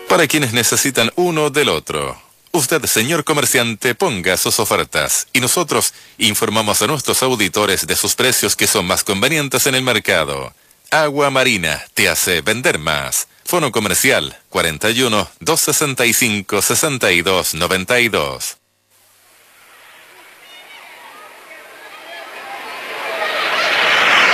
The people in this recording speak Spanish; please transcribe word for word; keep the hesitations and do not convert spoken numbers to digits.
para quienes necesitan uno del otro. Usted, señor comerciante, ponga sus ofertas y nosotros informamos a nuestros auditores de sus precios que son más convenientes en el mercado. Agua Marina te hace vender más. Fono comercial cuarenta y uno, doscientos sesenta y cinco, sesenta y dos noventa y dos.